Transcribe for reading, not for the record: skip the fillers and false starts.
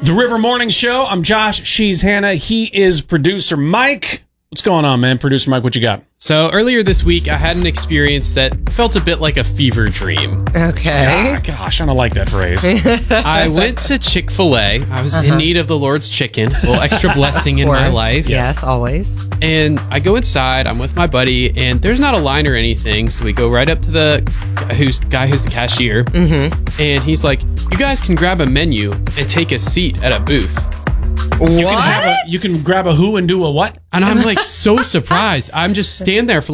The River Morning Show. I'm Josh. She's Hannah. He is producer Mike. What's going on, man? Producer Mike, what you got? So earlier this week, I had an experience that felt a bit like a fever dream. Okay. Gosh, I don't like that phrase. I went to Chick-fil-A. I was in need of the Lord's chicken, a little extra blessing in my life. Yes, always. And I go inside. I'm with my buddy, and there's not a line or anything. So we go right up to the guy who's the cashier, and he's like, "You guys can grab a menu and take a seat at a booth." You can grab a who and do a what? And I'm like so surprised. I'm just standing there for